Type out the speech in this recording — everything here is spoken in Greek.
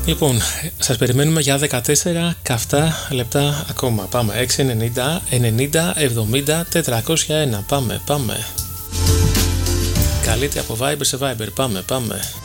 Λοιπόν, σας περιμένουμε για 14 καυτά λεπτά ακόμα. Πάμε 690 90 70 401. Πάμε. Καλείτε από Viber σε Viber. Πάμε.